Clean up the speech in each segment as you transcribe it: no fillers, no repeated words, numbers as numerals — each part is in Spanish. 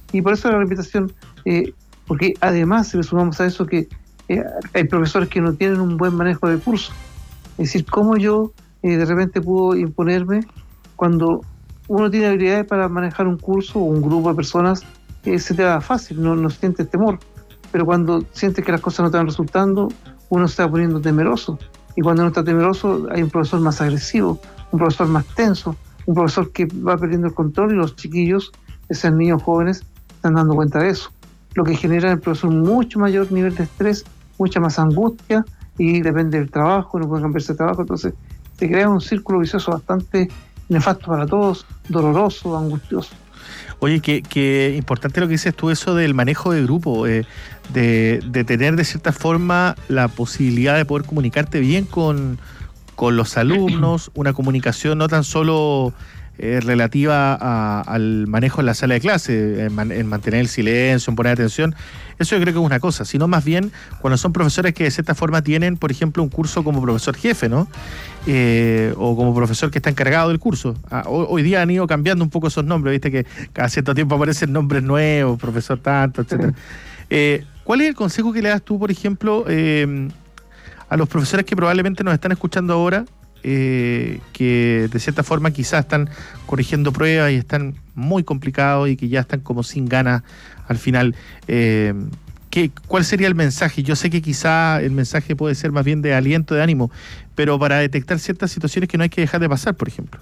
Y por eso la invitación, porque además, si le sumamos a eso que hay profesores que no tienen un buen manejo de curso. Es decir, cómo yo de repente puedo imponerme cuando uno tiene habilidades para manejar un curso o un grupo de personas, se te da fácil, no siente temor. Pero cuando sientes que las cosas no están resultando, uno se está poniendo temeroso. Y cuando uno está temeroso, hay un profesor más agresivo, un profesor más tenso, un profesor que va perdiendo el control, y los chiquillos, esos niños jóvenes, están dando cuenta de eso. Lo que genera en el profesor mucho mayor nivel de estrés, mucha más angustia, y depende del trabajo, no puede cambiarse de trabajo. Entonces se crea un círculo vicioso bastante nefasto para todos, doloroso, angustioso. Oye, que importante lo que dices tú, eso del manejo de grupo, de tener de cierta forma la posibilidad de poder comunicarte bien con los alumnos, una comunicación no tan solo relativa al manejo en la sala de clase, en mantener el silencio, en poner atención. Eso yo creo que es una cosa, sino más bien cuando son profesores que de cierta forma tienen, por ejemplo, un curso como profesor jefe, ¿no? O como profesor que está encargado del curso. Hoy día han ido cambiando un poco esos nombres, viste que cada cierto tiempo aparecen nombres nuevos, profesor tanto, etcétera. ¿Cuál es el consejo que le das tú, por ejemplo, a los profesores que probablemente nos están escuchando ahora, que de cierta forma quizás están corrigiendo pruebas y están muy complicados y que ya están como sin ganas al final? ¿Cuál sería el mensaje? Yo sé que quizá el mensaje puede ser más bien de aliento, de ánimo, pero para detectar ciertas situaciones que no hay que dejar de pasar, por ejemplo.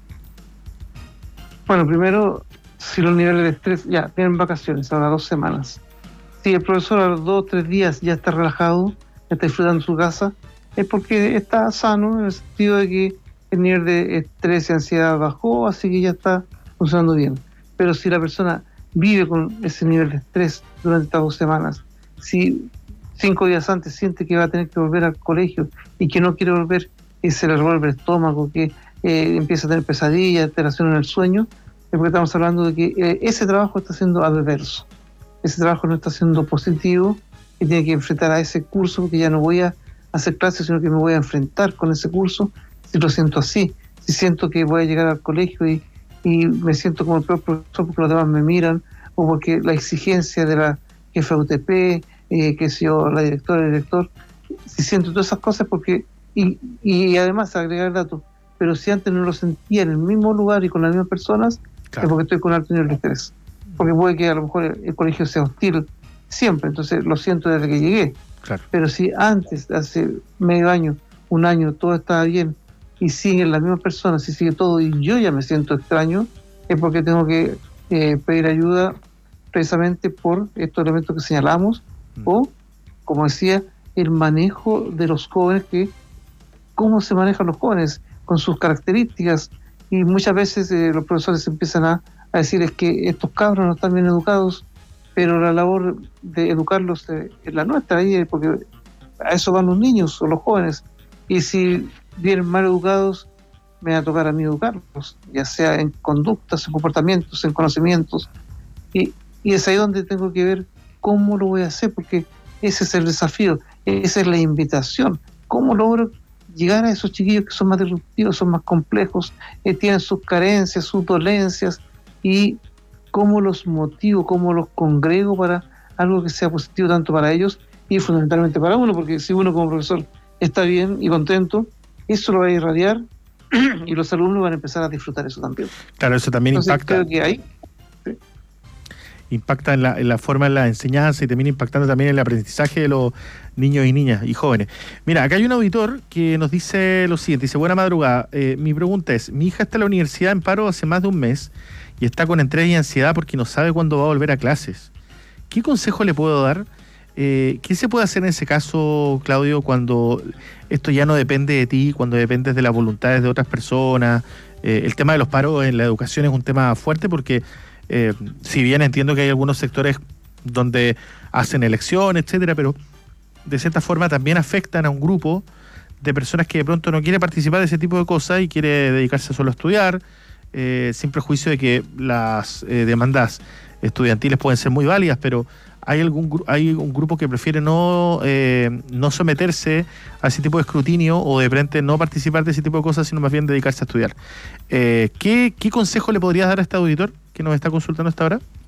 Bueno, primero, si los niveles de estrés, ya tienen vacaciones, ahora 2 semanas. Si el profesor a los 2 o 3 días ya está relajado, ya está disfrutando su casa, es porque está sano, en el sentido de que el nivel de estrés y ansiedad bajó, así que ya está funcionando bien. Pero si la persona vive con ese nivel de estrés durante estas 2 semanas, si 5 días antes siente que va a tener que volver al colegio y que no quiere volver, se le revuelve el estómago, que empieza a tener pesadillas, alteración en el sueño, es porque estamos hablando de que ese trabajo está siendo adverso. Ese trabajo no está siendo positivo, y tiene que enfrentar a ese curso, porque ya no voy a hacer clases, sino que me voy a enfrentar con ese curso. Si lo siento así, si siento que voy a llegar al colegio y me siento como el peor profesor porque los demás me miran, o porque la exigencia de la jefa de UTP, que sé yo, la directora, el director, si siento todas esas cosas, porque y además agregar el dato, pero si antes no lo sentía en el mismo lugar y con las mismas personas, claro, es porque estoy con alto nivel de estrés, porque puede que a lo mejor el colegio sea hostil siempre, entonces lo siento desde que llegué. Claro. Pero si antes, hace medio año, un año, todo estaba bien y siguen las mismas personas y sigue todo y yo ya me siento extraño, es porque tengo que pedir ayuda precisamente por estos elementos que señalamos, o, como decía, el manejo de los jóvenes, cómo se manejan los jóvenes con sus características. Y muchas veces los profesores empiezan a decir es que estos cabros no están bien educados, pero la labor de educarlos es la nuestra, porque a eso van los niños o los jóvenes, y si vienen mal educados, me va a tocar a mí educarlos, ya sea en conductas, en comportamientos, en conocimientos, y es ahí donde tengo que ver cómo lo voy a hacer, porque ese es el desafío, esa es la invitación, cómo logro llegar a esos chiquillos que son más disruptivos, son más complejos, tienen sus carencias, sus dolencias, y cómo los motivo, cómo los congrego para algo que sea positivo tanto para ellos y fundamentalmente para uno, porque si uno como profesor está bien y contento, eso lo va a irradiar y los alumnos van a empezar a disfrutar eso también. Claro, eso también impacta. Creo que ahí impacta en la forma de la enseñanza y también impactando también en el aprendizaje de los niños y niñas y jóvenes. Mira, acá hay un auditor que nos dice lo siguiente, dice: buena madrugada, mi pregunta es, mi hija está en la universidad en paro hace más de un mes y está con estrés y ansiedad porque no sabe cuándo va a volver a clases. ¿Qué consejo le puedo dar? ¿Qué se puede hacer en ese caso, Claudio, cuando esto ya no depende de ti, cuando dependes de las voluntades de otras personas? El tema de los paros en la educación es un tema fuerte porque si bien entiendo que hay algunos sectores donde hacen elecciones, etcétera, pero de cierta forma también afectan a un grupo de personas que de pronto no quiere participar de ese tipo de cosas y quiere dedicarse solo a estudiar, sin prejuicio de que las demandas estudiantiles pueden ser muy válidas, pero hay un grupo que prefiere no someterse a ese tipo de escrutinio o de frente no participar de ese tipo de cosas, sino más bien dedicarse a estudiar. ¿Qué consejo le podrías dar a este auditor que nos está consultando hasta ahora?